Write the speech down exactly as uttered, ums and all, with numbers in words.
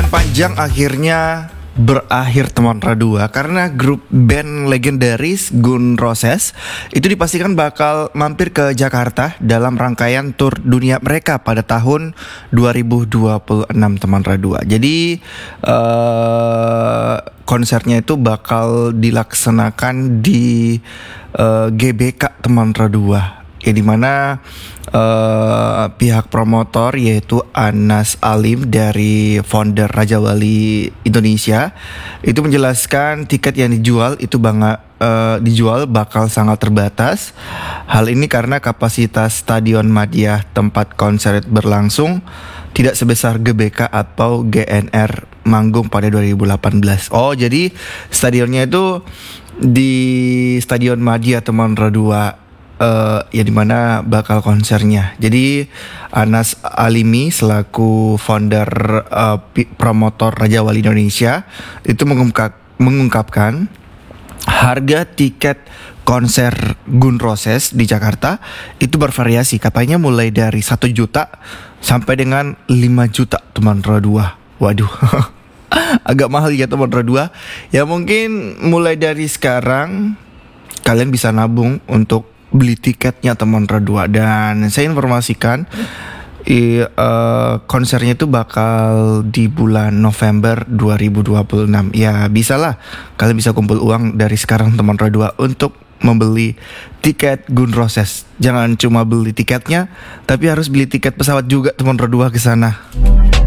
panjang akhirnya berakhir teman Radua karena grup band legendaris Gun Roses itu dipastikan bakal mampir ke Jakarta dalam rangkaian tur dunia mereka pada tahun dua ribu dua puluh enam teman Radua. Jadi uh, konsernya itu bakal dilaksanakan di uh, G B K teman Radua, ya dimana uh, pihak promotor yaitu Anas Alim dari founder Raja Wali Indonesia itu menjelaskan tiket yang dijual itu bangga, uh, dijual bakal sangat terbatas. Hal ini karena kapasitas Stadion Madia tempat konser berlangsung tidak sebesar G B K atau G N R manggung pada dua ribu delapan belas. Oh, jadi stadionnya itu di Stadion Madia teman Radua, Uh, ya dimana bakal konsernya. Jadi Anas Alimi selaku founder uh, p- promotor Raja Wali Indonesia itu mengungkap, mengungkapkan harga tiket konser Gun Roses di Jakarta itu bervariasi, katanya mulai dari satu juta sampai dengan lima juta teman Radua. Waduh. Agak mahal ya teman Radua. Ya mungkin mulai dari sekarang kalian bisa nabung untuk beli tiketnya teman Radua. Dan saya informasikan i, uh, konsernya itu bakal di bulan November dua ribu dua puluh enam. Ya bisalah kalian bisa kumpul uang dari sekarang teman Radua untuk membeli tiket Gun Roses. Jangan cuma beli tiketnya, tapi harus beli tiket pesawat juga teman Radua ke sana.